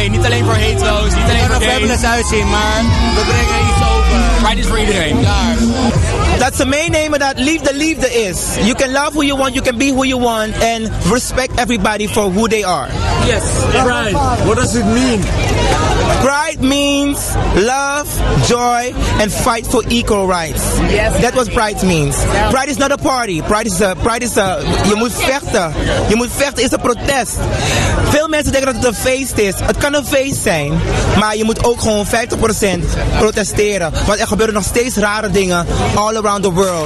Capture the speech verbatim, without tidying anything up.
iedereen. Niet alleen voor hetero's, niet alleen voor gays. Het kan er fabulous uitzien, maar we brengen iets over. Pride is voor iedereen. Klaar. Dat ze meenemen dat liefde liefde is. You can love who you want, you can be who you want, and respect everybody for who they are. Yes, pride. What does it mean? Pride means love, joy, and fight for equal rights. Yes. That's what pride means. Pride is not a party. Pride is a, pride is a, je moet vechten. Je moet vechten, is een protest. Veel mensen denken dat het een feest is. Het kan een feest zijn, maar je moet ook gewoon vijftig procent protesteren. Want er gebeuren nog steeds rare dingen all around the world.